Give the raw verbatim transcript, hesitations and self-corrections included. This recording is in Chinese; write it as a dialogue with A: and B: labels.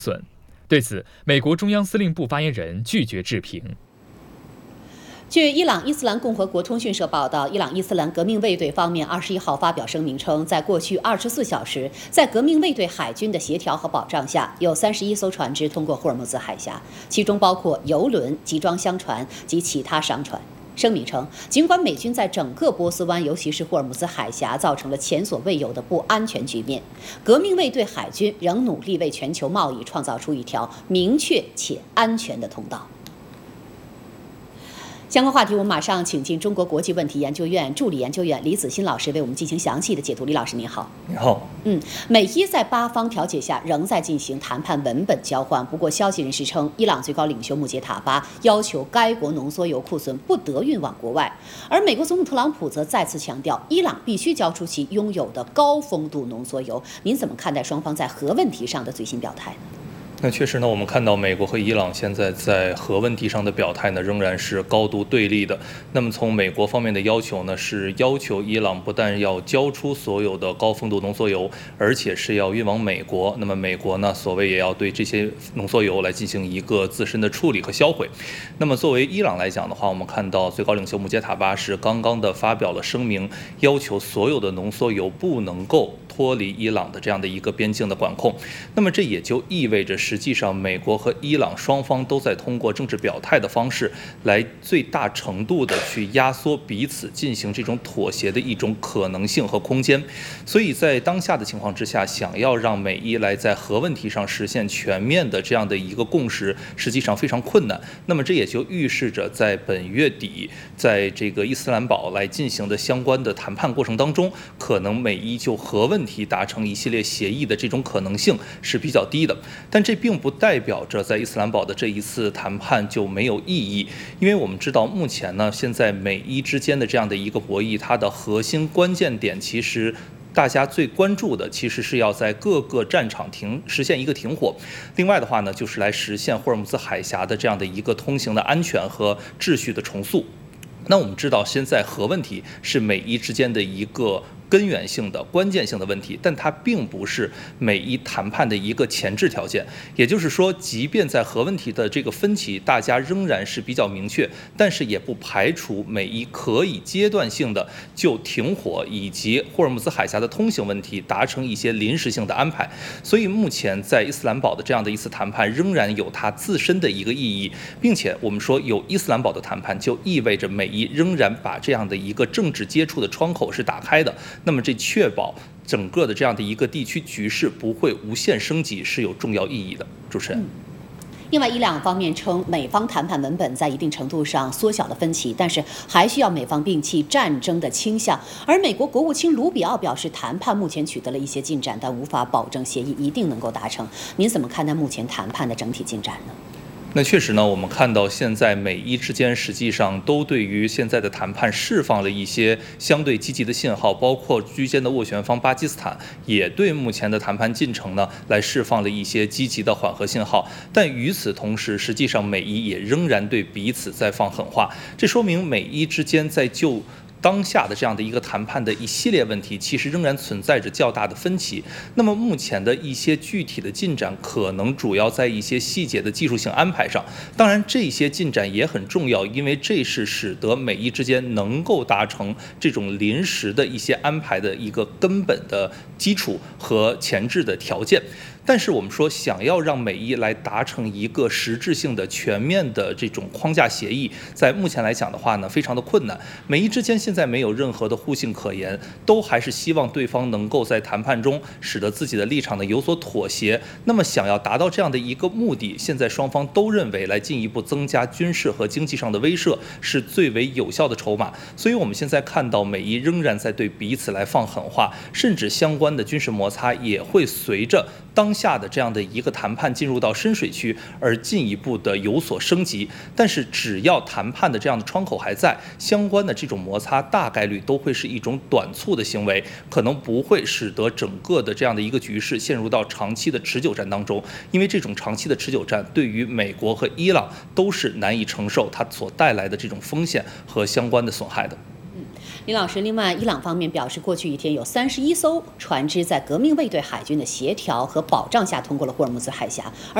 A: 损。对此，美国中央司令部发言人拒绝置评。
B: 据伊朗伊斯兰共和国通讯社报道，伊朗伊斯兰革命卫队方面二十一号发表声明称，在过去二十四小时，在革命卫队海军的协调和保障下，有三十一艘船只通过霍尔木兹海峡，其中包括油轮、集装箱船及其他商船。声明称，尽管美军在整个波斯湾，尤其是霍尔木兹海峡，造成了前所未有的不安全局面，革命卫队海军仍努力为全球贸易创造出一条明确且安全的通道。相关话题，我们马上请进中国国际问题研究院助理研究员李子欣老师为我们进行详细的解读。李老师您好。
C: 你好。
B: 嗯，美伊在巴方调解下仍在进行谈判文本交换。不过，消息人士称，伊朗最高领袖穆杰塔巴要求该国浓缩铀库存不得运往国外，而美国总统特朗普则再次强调，伊朗必须交出其拥有的高丰度浓缩铀。您怎么看待双方在核问题上的最新表态呢？
C: 那确实呢，我们看到美国和伊朗现在在核问题上的表态呢，仍然是高度对立的。那么从美国方面的要求呢，是要求伊朗不但要交出所有的高丰度浓缩铀，而且是要运往美国。那么美国呢，所谓也要对这些浓缩铀来进行一个自身的处理和销毁。那么作为伊朗来讲的话，我们看到最高领袖穆杰塔巴是刚刚的发表了声明，要求所有的浓缩铀不能够脱离伊朗的这样的一个边境的管控。那么这也就意味着，实际上美国和伊朗双方都在通过政治表态的方式，来最大程度的去压缩彼此进行这种妥协的一种可能性和空间。所以在当下的情况之下，想要让美伊来在核问题上实现全面的这样的一个共识，实际上非常困难。那么这也就预示着，在本月底，在这个伊斯兰堡来进行的相关的谈判过程当中，可能美伊就核问题达成一系列协议的这种可能性是比较低的。但这并不代表着在伊斯兰堡的这一次谈判就没有意义，因为我们知道目前呢，现在美伊之间的这样的一个博弈，它的核心关键点其实大家最关注的其实是要在各个战场停实现一个停火，另外的话呢，就是来实现霍尔木兹海峡的这样的一个通行的安全和秩序的重塑。那我们知道，现在核问题是美伊之间的一个根源性的关键性的问题，但它并不是美伊谈判的一个前置条件。也就是说，即便在核问题的这个分歧大家仍然是比较明确，但是也不排除美伊可以阶段性的就停火以及霍尔木兹海峡的通行问题达成一些临时性的安排。所以目前在伊斯兰堡的这样的一次谈判仍然有它自身的一个意义，并且我们说有伊斯兰堡的谈判就意味着美伊仍然把这样的一个政治接触的窗口是打开的。那么这确保整个的这样的一个地区局势不会无限升级是有重要意义的。主持人。
B: 嗯另外，伊朗方面称，美方谈判文本在一定程度上缩小了分歧，但是还需要美方摒弃战争的倾向。而美国国务卿卢比奥表示，谈判目前取得了一些进展，但无法保证协议一定能够达成。您怎么看待目前谈判的整体进展呢？
C: 那确实呢，我们看到现在美伊之间实际上都对于现在的谈判释放了一些相对积极的信号，包括居间的斡旋方巴基斯坦也对目前的谈判进程呢来释放了一些积极的缓和信号。但与此同时，实际上美伊也仍然对彼此在放狠话，这说明美伊之间在就当下的这样的一个谈判的一系列问题，其实仍然存在着较大的分歧。那么目前的一些具体的进展，可能主要在一些细节的技术性安排上。当然，这些进展也很重要，因为这是使得美伊之间能够达成这种临时的一些安排的一个根本的基础和前置的条件。但是我们说，想要让美伊来达成一个实质性的、全面的这种框架协议，在目前来讲的话呢，非常的困难。美伊之间现在没有任何的互信可言，都还是希望对方能够在谈判中使得自己的立场呢有所妥协。那么，想要达到这样的一个目的，现在双方都认为来进一步增加军事和经济上的威慑是最为有效的筹码。所以，我们现在看到美伊仍然在对彼此来放狠话，甚至相关的军事摩擦也会随着当下的这样的一个谈判进入到深水区而进一步的有所升级。但是只要谈判的这样的窗口还在，相关的这种摩擦大概率都会是一种短促的行为，可能不会使得整个的这样的一个局势陷入到长期的持久战当中。因为这种长期的持久战对于美国和伊朗都是难以承受它所带来的这种风险和相关的损害的。
B: 李老师，另外，伊朗方面表示，过去一天有三十一艘船只在革命卫队海军的协调和保障下通过了霍尔木兹海峡，而